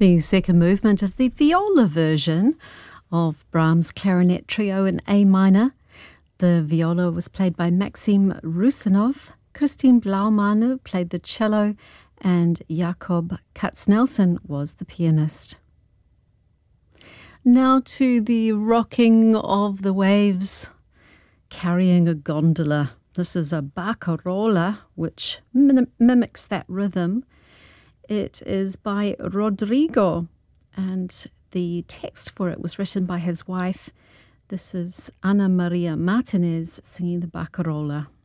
The second movement of the viola version of Brahms' Clarinet Trio in A minor. The viola was played by Maxim Rusanov. Christine Blaumann played the cello, and Jakob Katznelson was the pianist. Now to the rocking of the waves, carrying a gondola. This is a barcarola, which mimics that rhythm. It is by Rodrigo, and the text for it was written by his wife. This is Ana Maria Martinez singing the barcarola.